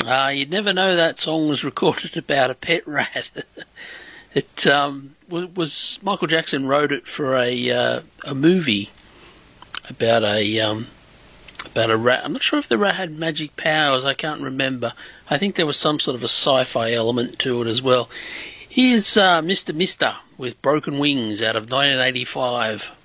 You'd never know that song was recorded about a pet rat. It was Michael Jackson wrote it for a movie about a rat. I'm not sure if the rat had magic powers. I can't remember. I think there was some sort of a sci-fi element to it as well. Here's Mr. Mister with Broken Wings out of 1985.